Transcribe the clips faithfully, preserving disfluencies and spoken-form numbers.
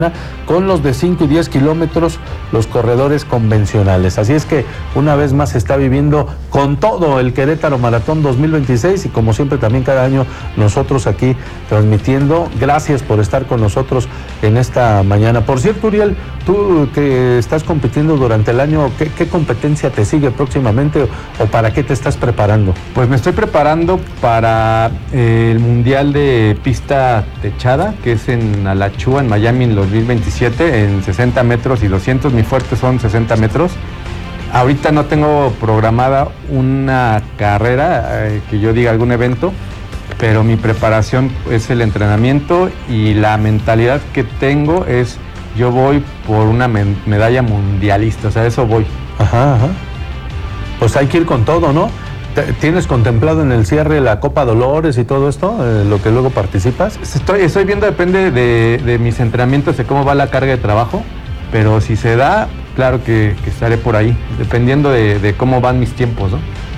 con los de cinco y diez kilómetros, los corredores convencionales. Así es que una vez más se está viviendo con todo el Querétaro Maratón dos mil veintiséis y como siempre también cada año nosotros aquí transmitiendo. Gracias por estar con nosotros en esta mañana. Por cierto, Uriel, tú que estás compitiendo durante el año, ¿qué, qué competencia te sigue próximamente o, o para qué te estás preparando? Pues me estoy preparando para eh, el Mundial de Pista Techada, que es en Alachua, en Miami, en los dos mil veintisiete, en sesenta metros y doscientos. Mi fuerte son sesenta metros. Ahorita no tengo programada una carrera, eh, que yo diga algún evento, pero mi preparación es el entrenamiento y la mentalidad que tengo es, yo voy por una me- medalla mundialista, o sea, eso voy. Ajá, ajá. Pues hay que ir con todo, ¿no? ¿Tienes contemplado en el cierre la Copa Dolores y todo esto, eh, lo que luego participas? Estoy, estoy viendo, depende de, de mis entrenamientos, de cómo va la carga de trabajo, pero si se da, claro que, que estaré por ahí, dependiendo de, de cómo van mis tiempos, ¿no?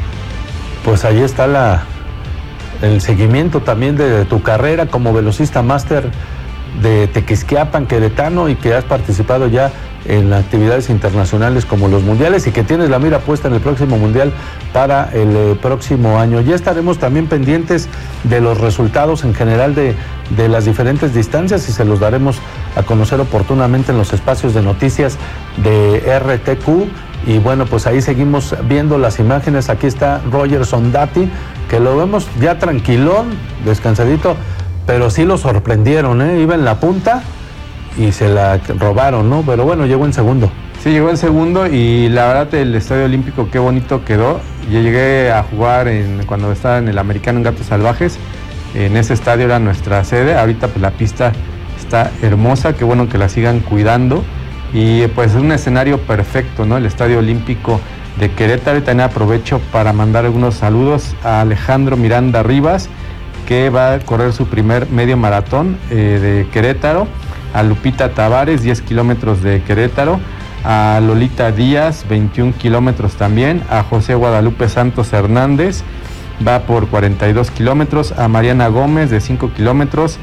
Pues ahí está la, el seguimiento también de tu carrera como velocista máster de Tequisquiapan, queretano, y que has participado ya en actividades internacionales como los mundiales y que tienes la mira puesta en el próximo mundial para el eh, próximo año. Ya estaremos también pendientes de los resultados en general de, de las diferentes distancias y se los daremos a conocer oportunamente en los espacios de noticias de R T Q. Y bueno, pues ahí seguimos viendo las imágenes. Aquí está Roger Sondati, que lo vemos ya tranquilón, descansadito, pero sí lo sorprendieron, ¿eh? Iba en la punta y se la robaron, ¿no? Pero bueno, llegó en segundo. Sí, llegó en segundo y la verdad el Estadio Olímpico qué bonito quedó. Yo llegué a jugar en, cuando estaba en el Americano en Gatos Salvajes, en ese estadio era nuestra sede. Ahorita pues la pista está hermosa, qué bueno que la sigan cuidando y pues es un escenario perfecto, ¿no? El Estadio Olímpico de Querétaro. Y también aprovecho para mandar algunos saludos a Alejandro Miranda Rivas, que va a correr su primer medio maratón eh, de Querétaro, a Lupita Tavares, diez kilómetros de Querétaro, a Lolita Díaz, veintiún kilómetros también, a José Guadalupe Santos Hernández, va por cuarenta y dos kilómetros, a Mariana Gómez de cinco kilómetros,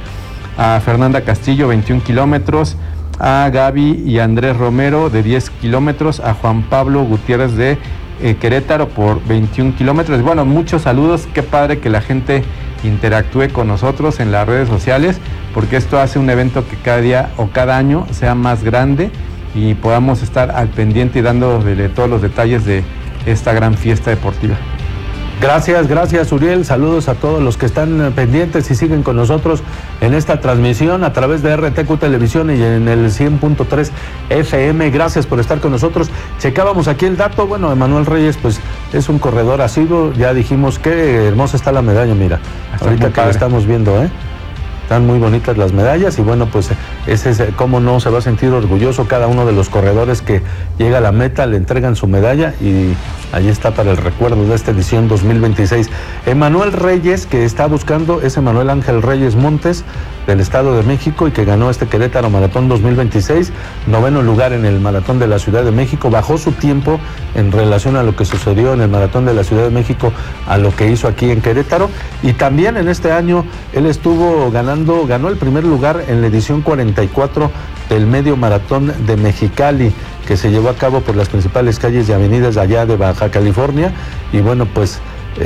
a Fernanda Castillo, veintiún kilómetros, a Gaby y Andrés Romero de diez kilómetros, a Juan Pablo Gutiérrez de eh, Querétaro por veintiún kilómetros. Bueno, muchos saludos, qué padre que la gente interactúe con nosotros en las redes sociales, porque esto hace un evento que cada día o cada año sea más grande y podamos estar al pendiente y dándole todos los detalles de esta gran fiesta deportiva. Gracias, gracias Uriel, saludos a todos los que están pendientes y siguen con nosotros en esta transmisión a través de R T Q Televisión y en el cien punto tres F M, gracias por estar con nosotros. Checábamos aquí el dato, bueno, Emanuel Reyes pues es un corredor asiduo, ya dijimos qué hermosa está la medalla, mira, está ahorita que la estamos viendo, ¿eh? Están muy bonitas las medallas y bueno, pues ese es cómo no se va a sentir orgulloso cada uno de los corredores que llega a la meta, le entregan su medalla y ahí está para el recuerdo de esta edición dos mil veintiséis. Emanuel Reyes, que está buscando, es Emanuel Ángel Reyes Montes, del Estado de México y que ganó este Querétaro Maratón dos mil veintiséis, noveno lugar en el Maratón de la Ciudad de México, bajó su tiempo en relación a lo que sucedió en el Maratón de la Ciudad de México a lo que hizo aquí en Querétaro, y también en este año él estuvo ganando, ganó el primer lugar en la edición cuarenta y cuatro del Medio Maratón de Mexicali, que se llevó a cabo por las principales calles y avenidas allá de Baja California, y bueno, pues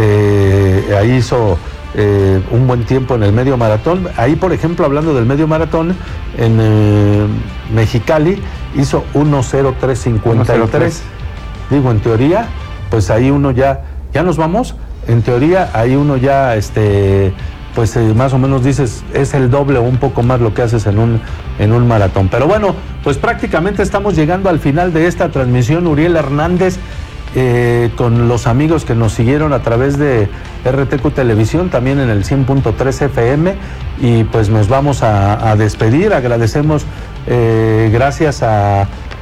eh, ahí hizo eh, un buen tiempo en el medio maratón. Ahí, por ejemplo, hablando del medio maratón, en eh, Mexicali hizo uno cero tres cincuenta y tres. Digo, en teoría, pues ahí uno ya, ya nos vamos, en teoría ahí uno ya, este... pues eh, más o menos dices, es el doble o un poco más lo que haces en un, en un maratón. Pero bueno, pues prácticamente estamos llegando al final de esta transmisión. Uriel Hernández, eh, con los amigos que nos siguieron a través de R T Q Televisión, también en el cien punto tres F M, y pues nos vamos a, a despedir. Agradecemos, eh, gracias a,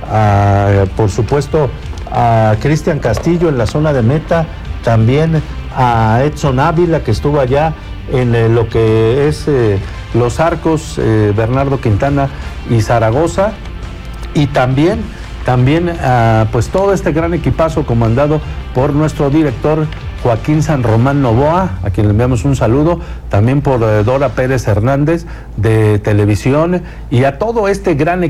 a, por supuesto, a Cristian Castillo en la zona de meta, también a Edson Ávila, que estuvo allá en eh, lo que es eh, Los Arcos, eh, Bernardo Quintana y Zaragoza, y también, también uh, pues todo este gran equipazo comandado por nuestro director Joaquín San Román Novoa, a quien le enviamos un saludo, también por eh, Dora Pérez Hernández de Televisión, y a todo este gran equipo